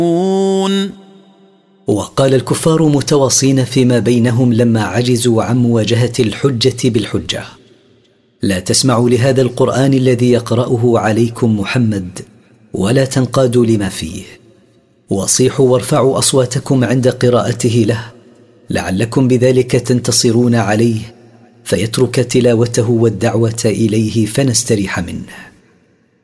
وقال الكفار متواصين فيما بينهم لما عجزوا عن مواجهة الحجة بالحجة: لا تسمعوا لهذا القرآن الذي يقرأه عليكم محمد ولا تنقادوا لما فيه، وصيحوا وارفعوا أصواتكم عند قراءته له، لعلكم بذلك تنتصرون عليه فيترك تلاوته والدعوة إليه فنستريح منه.